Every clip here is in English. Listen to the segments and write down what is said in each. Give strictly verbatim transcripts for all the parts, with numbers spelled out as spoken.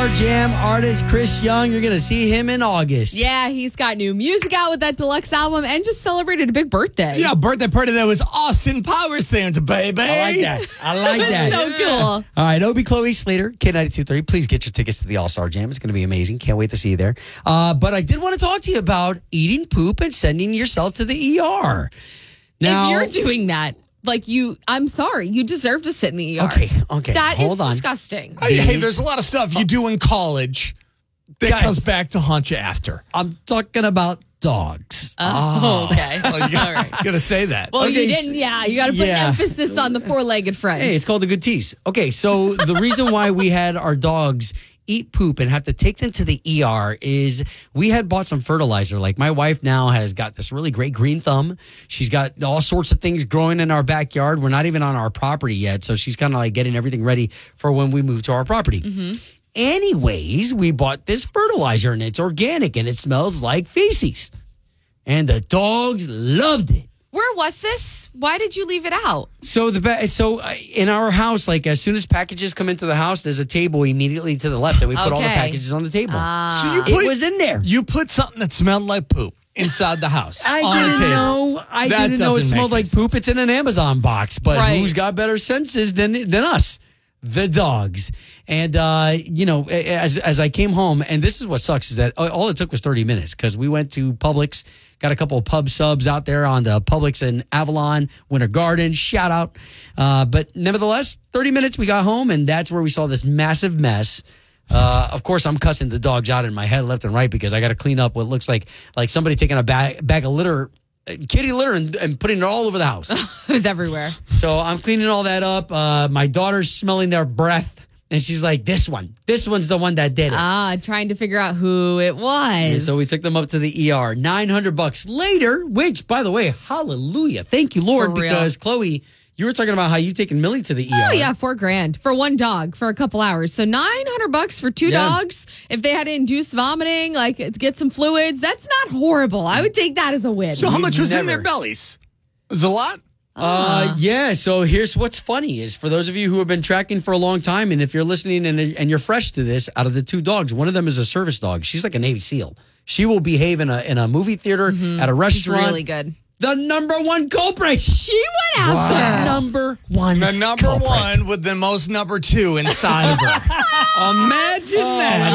Jam artist Chris Young. You're going to see him in August. Yeah, he's got new music out with that deluxe album and just celebrated a big birthday. Yeah, birthday party that was Austin Powers themed, baby. I like that. I like It that. was so cool. All right, Obie, Chloe, Slater, K ninety-two point three. Please get your tickets to the All-Star Jam. It's going to be amazing. Can't wait to see you there. Uh, but I did want to talk to you about eating poop and sending yourself to the E R. Now, if you're doing that, like you, I'm sorry, you deserve to sit in the E R. Okay, okay, That hold is on. disgusting. Hey, hey, there's a lot of stuff you do in college that Guys. comes back to haunt you after. I'm talking about dogs. Oh, okay. Well, you All right. got to say that. Well, Okay, you didn't. Yeah, you got to put yeah. an emphasis on the four-legged friends. Hey, it's called the good tease. Okay, so the reason why we had our dogs eat poop and have to take them to the E R is we had bought some fertilizer. Like my wife now has got this really great green thumb. She's got all sorts of things growing in our backyard. We're not even on our property yet. So she's kind of like getting everything ready for when we move to our property. Mm-hmm. Anyways, we bought this fertilizer and it's organic and it smells like feces. And the dogs loved it. Where was this? Why did you leave it out? So the ba- so uh, in our house, like as soon as packages come into the house, there's a table immediately to the left, and we put all the Okay. packages on the table. Ah. So you it put- was in there. You put something that smelled like poop inside the house. I on a didn't table. know. I That didn't know it doesn't smelled make like any poop. It's in an Amazon box, but Right. who's got better senses than than us? The dogs. And uh, you know, as as I came home, and this is what sucks is that all it took was thirty minutes because we went to Publix, got a couple of pub subs out there on the Publix in Avalon, Winter Garden. Shout out. Uh, but nevertheless, thirty minutes we got home, and that's where we saw this massive mess. Uh, of course, I'm cussing the dogs out in my head left and right because I got to clean up what looks like like somebody taking a bag, bag of litter, uh, kitty litter, and, and putting it all over the house. It was everywhere. So I'm cleaning all that up. Uh, my daughter's smelling their breath, and she's like, "This one, this one's the one that did it." Ah, trying to figure out who it was. And so we took them up to the E R. nine hundred bucks later, which, by the way, hallelujah, thank you, Lord, For real. because Chloe, you were talking about how you taking Millie to the E R. Oh yeah, four grand for one dog for a couple hours. So nine hundred bucks for two Yeah. dogs. If they had to induce vomiting, like to get some fluids, that's not horrible. I would take that as a win. So how We've much was in never- their bellies? It was a lot. Uh, yeah. So here's what's funny is for those of you who have been tracking for a long time, and if you're listening and, and you're fresh to this, out of the two dogs, one of them is a service dog. She's like a Navy SEAL. She will behave in a in a movie theater, at a She's restaurant. really good. The number one culprit. She went after. The number one. The number culprit. one with the most number two inside of her. Imagine Oh, that,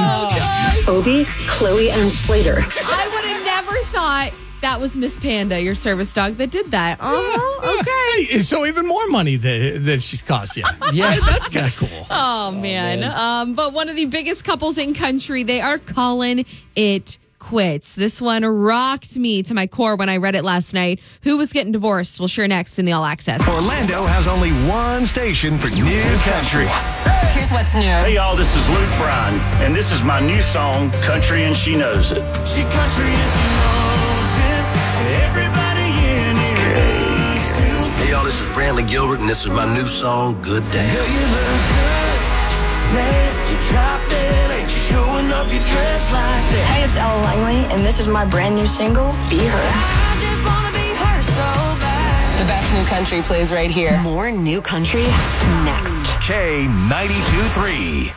man. Obie, Chloe, and Slater. I would have never thought that was Miss Panda, your service dog, that did that. Uh-huh. Okay. Hey, so even more money that, that she's cost you. Yeah. That's kind of cool. Oh, man. Um, but one of the biggest couples in country, they are calling it quits. This one rocked me to my core when I read it last night. Who was getting divorced? We'll share next in the All Access. Orlando has only one station for new country. Here's what's new. Hey y'all, this is Luke Bryan, and this is my new song, Country and She Knows It. She country and she knows it. Everybody in here needs to. Hey y'all, this is Brantley Gilbert, and this is my new song, Good Damn. Girl, you look good. Damn, you dropped it. Ain't you showing off your dress like that? Hey, it's Ella Langley, and this is my brand new single, Be Her. I just wanna be her so bad. The best new country plays right here. More new country next. K ninety-two point three.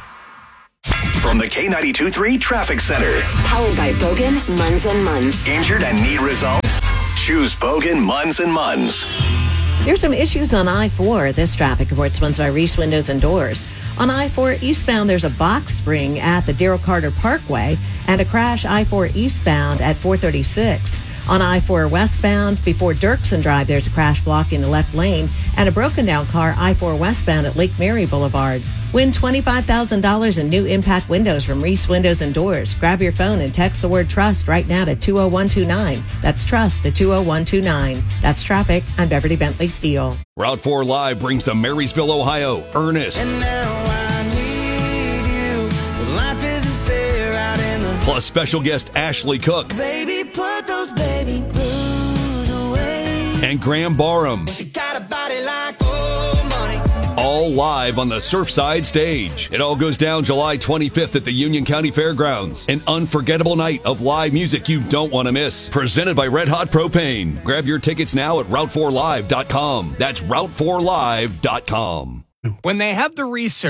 From the K ninety-two point three Traffic Center. Powered by Bogan, Munz and Munz. Injured and need results? Choose Bogan, Munz and Munz. There's some issues on I four. This traffic report sponsored by Reese Windows and Doors. On I four eastbound, there's a box spring at the Darrell Carter Parkway and a crash I four eastbound at four thirty-six. On I four westbound, before Dirksen Drive, there's a crash blocking the left lane and a broken down car I four westbound at Lake Mary Boulevard. Win twenty-five thousand dollars in new impact windows from Reese Windows and Doors. Grab your phone and text the word TRUST right now to two oh one two nine. That's TRUST to two oh one two nine. That's traffic. I'm Beverly Bentley Steele. Route four Live brings to Marysville, Ohio, Ernest. And now I need you. But life isn't fair out in the. Plus special guest Ashley Cook Baby, put those baby blues away. and Graham Barham. She got a body like old money. All live on the Surfside stage. It all goes down July twenty-fifth at the Union County Fairgrounds. An unforgettable night of live music you don't want to miss. Presented by Red Hot Propane. Grab your tickets now at route four live dot com. That's route four live dot com. When they have the research,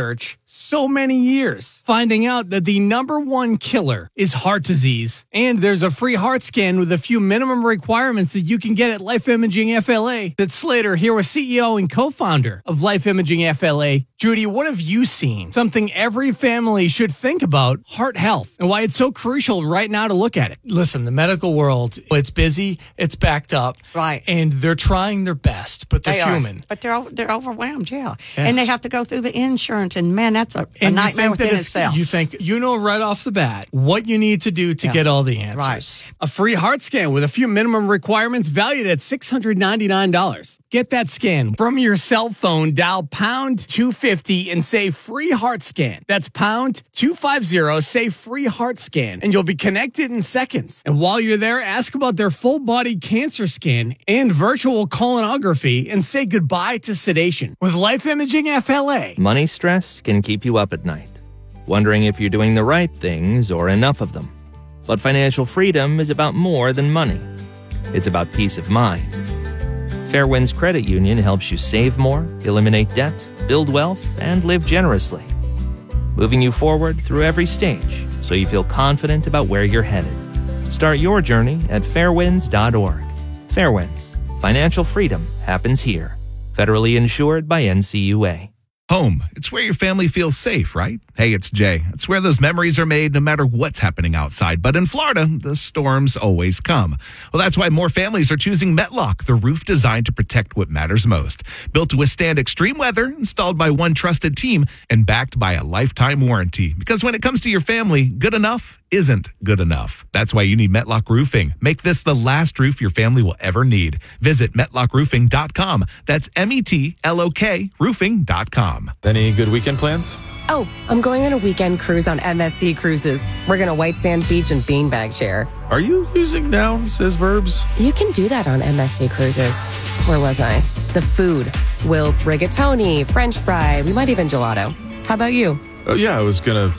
so many years, finding out that the number one killer is heart disease. And there's a free heart scan with a few minimum requirements that you can get at Life Imaging F L A. That's Slater here with C E O and co-founder of Life Imaging F L A. Judy, what have you seen? Something every family should think about, heart health, and why it's so crucial right now to look at it. Listen, the medical world, it's busy, it's backed up. Right. And they're trying their best, but they're they human. Are. But they're they're overwhelmed, yeah. yeah. And they have to go through the insurance, and man, that's a, a and nightmare within itself. You think, you know right off the bat what you need to do to yeah. get all the answers. Right. A free heart scan with a few minimum requirements valued at six hundred ninety-nine dollars. Get that scan from your cell phone, dial pound two fifty and say free heart scan. That's pound two fifty, say free heart scan, and you'll be connected in seconds. And while you're there, ask about their full body cancer scan and virtual colonography and say goodbye to sedation with Life Imaging F L A. Money stress can keep you up at night, wondering if you're doing the right things or enough of them. But financial freedom is about more than money. It's about peace of mind. Fairwinds Credit Union helps you save more, eliminate debt, build wealth, and live generously, moving you forward through every stage so you feel confident about where you're headed. Start your journey at fairwinds dot org. Fairwinds. Financial freedom happens here. Federally insured by N C U A. Home. It's where your family feels safe, right? Hey, it's Jay. It's where those memories are made no matter what's happening outside. But in Florida, the storms always come. Well, that's why more families are choosing Metlock, the roof designed to protect what matters most. Built to withstand extreme weather, installed by one trusted team, and backed by a lifetime warranty. Because when it comes to your family, good enough isn't good enough. That's why you need Metlock Roofing. Make this the last roof your family will ever need. Visit metlock roofing dot com. That's M E T L O K roofing dot com. Any good weekend plans? Oh, I'm going on a weekend cruise on M S C Cruises. We're going to White Sand Beach and Beanbag Chair. Are you using nouns as verbs? You can do that on M S C Cruises. Where was I? The food. We'll rigatoni, French fry, we might even gelato. How about you? Oh, yeah, I was going to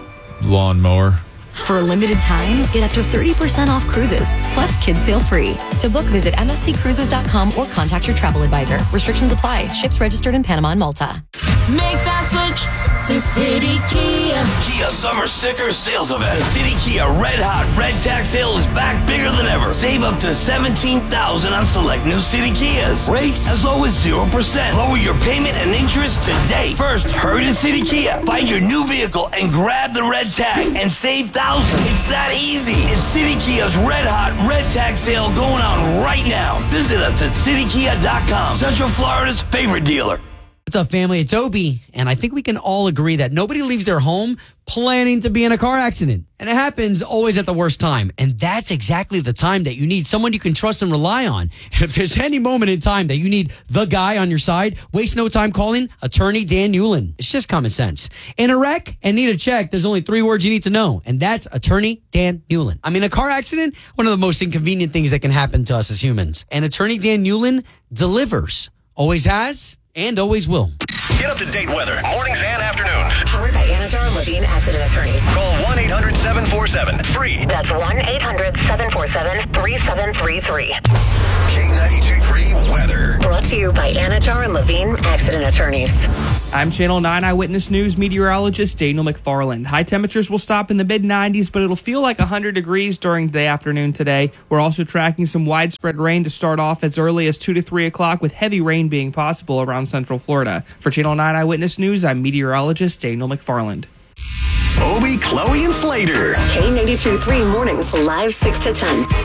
lawnmower. For a limited time, get up to thirty percent off cruises, plus kids sail free. To book, visit M S C cruises dot com or contact your travel advisor. Restrictions apply. Ships registered in Panama and Malta. Make that switch to City Kia. Kia Summer Sticker Sales Event. The City Kia Red Hot Red Tax Sale is back bigger than ever. Save up to seventeen thousand dollars on select new City Kias. Rates as low as zero percent. Lower your payment and interest today. First, hurry to City Kia. Find your new vehicle and grab the red tag and save thousands. It's that easy. It's City Kia's Red Hot Red Tax Sale going on right now. Visit us at city kia dot com. Central Florida's favorite dealer. What's up, family? It's Obi, and I think we can all agree that nobody leaves their home planning to be in a car accident. And it happens always at the worst time. And that's exactly the time that you need someone you can trust and rely on. And if there's any moment in time that you need the guy on your side, waste no time calling Attorney Dan Newlin. It's just common sense. In a wreck and need a check, there's only three words you need to know, and that's Attorney Dan Newlin. I mean, a car accident, one of the most inconvenient things that can happen to us as humans. And Attorney Dan Newlin delivers. Always has and always will. Get up-to-date weather, mornings and afternoons. Powered by Anajar and Levine Accident Attorneys. Call one eight hundred seven four seven free. That's one eight hundred seven four seven three seven three three. K ninety-two three weather. Brought to you by Anajar and Levine Accident Attorneys. I'm Channel nine Eyewitness News meteorologist Daniel McFarland. High temperatures will stop in the mid nineties, but it'll feel like one hundred degrees during the afternoon today. We're also tracking some widespread rain to start off as early as two to three o'clock, with heavy rain being possible around Central Florida. For Channel nine Eyewitness News, I'm meteorologist Daniel McFarland. Obi, Chloe, and Slater. K ninety-two three mornings live six to ten.